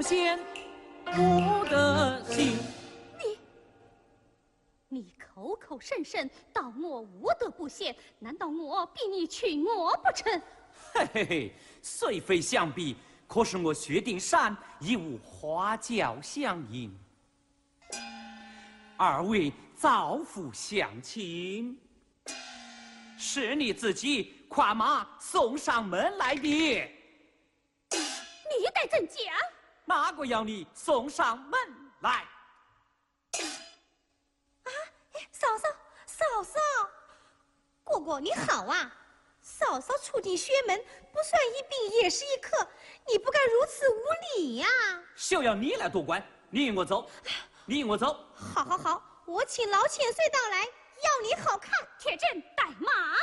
贤不得行。 你口口声声道我无德不贤，难道我逼你娶我不成？ 嘿嘿嘿，虽非相逼，可是我薛丁山已无花轿相迎，二位造福乡亲，是你自己跨马送上门来的。 你得怎讲？ 哪个要你送上门来？ 嫂嫂，果果你好啊！嫂嫂初进学门，不算一兵也是一课，你不敢如此无礼呀！ 休要你来多管，你引我走，你引我走。 好，我请老千岁到来，要你好看。 铁证带马。